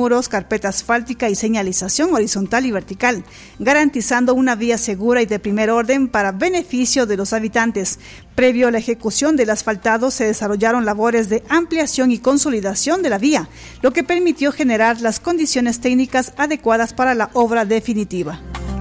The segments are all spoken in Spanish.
muros, carpeta asfáltica y señalización horizontal y vertical, garantizando una vía segura y de primer orden para beneficio de los habitantes. Previo a la ejecución del asfaltado se desarrollaron labores de ampliación y consolidación de la vía, lo que permitió generar las condiciones técnicas adecuadas para la obra definitiva.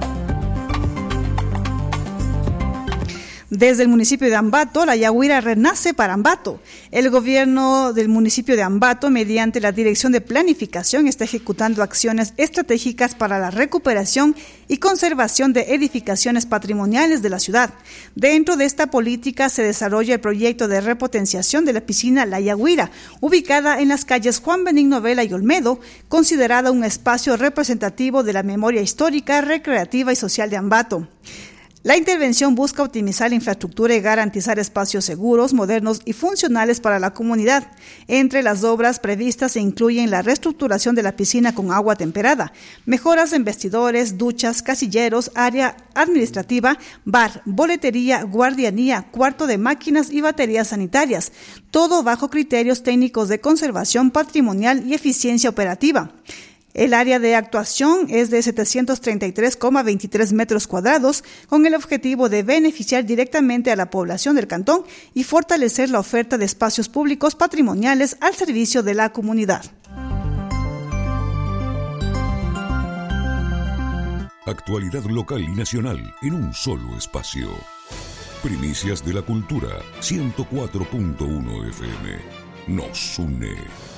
Desde el municipio de Ambato, la Yaguira renace para Ambato. El gobierno del municipio de Ambato, mediante la Dirección de Planificación, está ejecutando acciones estratégicas para la recuperación y conservación de edificaciones patrimoniales de la ciudad. Dentro de esta política se desarrolla el proyecto de repotenciación de la piscina La Yaguira, ubicada en las calles Juan Benigno Vela y Olmedo, considerada un espacio representativo de la memoria histórica, recreativa y social de Ambato. La intervención busca optimizar la infraestructura y garantizar espacios seguros, modernos y funcionales para la comunidad. Entre las obras previstas se incluyen la reestructuración de la piscina con agua temperada, mejoras en vestidores, duchas, casilleros, área administrativa, bar, boletería, guardianía, cuarto de máquinas y baterías sanitarias, todo bajo criterios técnicos de conservación patrimonial y eficiencia operativa. El área de actuación es de 733,23 metros cuadrados, con el objetivo de beneficiar directamente a la población del cantón y fortalecer la oferta de espacios públicos patrimoniales al servicio de la comunidad. Actualidad local y nacional en un solo espacio. Primicias de la Cultura, 104.1 FM. Nos une.